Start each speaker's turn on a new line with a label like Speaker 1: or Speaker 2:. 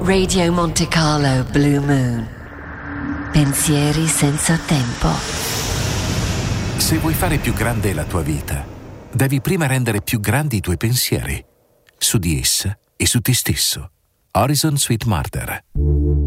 Speaker 1: Radio Monte Carlo Blue Moon. Pensieri senza tempo.
Speaker 2: Se vuoi fare più grande la tua vita, devi prima rendere più grandi i tuoi pensieri, su di essa e su te stesso. Horizon Sweet Murder.